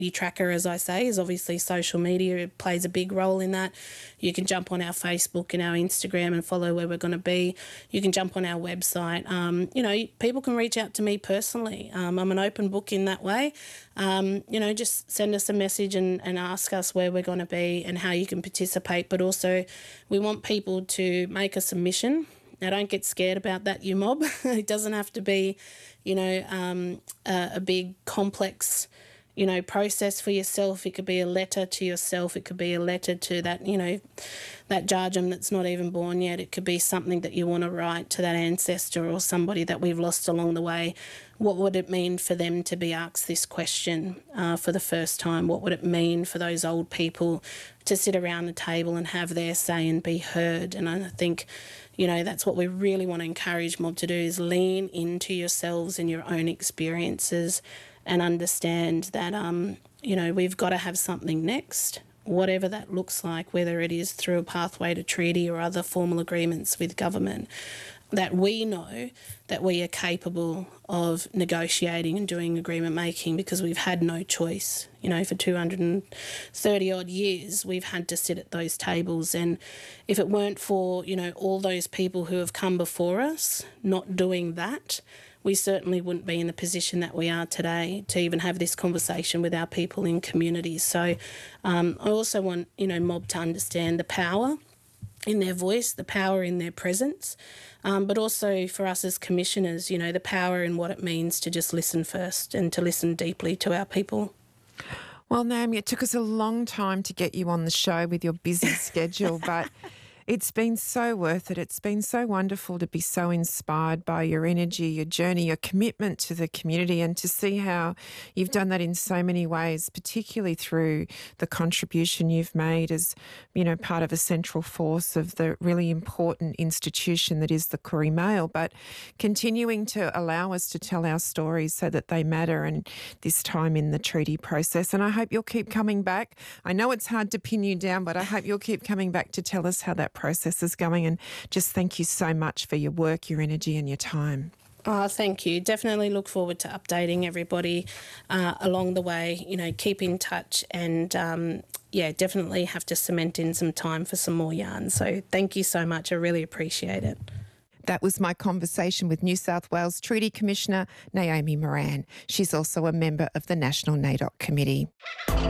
tracker, as I say, is obviously social media. It plays a big role in that. You can jump on our Facebook and our Instagram and follow where we're going to be. You can jump on our website. People can reach out to me personally. I'm an open book in that way. Just send us a message and ask us where we're going to be and how you can participate. But also we want people to make a submission. Now, don't get scared about that, you mob. It doesn't have to be, a big complex process for yourself. It could be a letter to yourself. It could be a letter to that, that Jarjum that's not even born yet. It could be something that you want to write to that ancestor or somebody that we've lost along the way. What would it mean for them to be asked this question for the first time? What would it mean for those old people to sit around the table and have their say and be heard? And I think, that's what we really want to encourage Mob to do, is lean into yourselves and your own experiences and understand that, we've got to have something next, whatever that looks like, whether it is through a pathway to treaty or other formal agreements with government, that we know that we are capable of negotiating and doing agreement making, because we've had no choice. For 230 odd years, we've had to sit at those tables. And if it weren't for, all those people who have come before us not doing that, we certainly wouldn't be in the position that we are today to even have this conversation with our people in communities. So I also want, Mob to understand the power in their voice, the power in their presence, but also for us as commissioners, the power in what it means to just listen first and to listen deeply to our people. Well, Naomi, it took us a long time to get you on the show with your busy schedule, but it's been so worth it. It's been so wonderful to be so inspired by your energy, your journey, your commitment to the community, and to see how you've done that in so many ways, particularly through the contribution you've made as, part of a central force of the really important institution that is the Koori Mail, but continuing to allow us to tell our stories so that they matter, and this time in the treaty process. And I hope you'll keep coming back. I know it's hard to pin you down, but I hope you'll keep coming back to tell us how that process is going. And just thank you so much for your work, your energy and your time. Oh, thank you. Definitely look forward to updating everybody along the way. Keep in touch and, definitely have to cement in some time for some more yarns. So thank you so much. I really appreciate it. That was my conversation with New South Wales Treaty Commissioner Naomi Moran. She's also a member of the National NAIDOC Committee.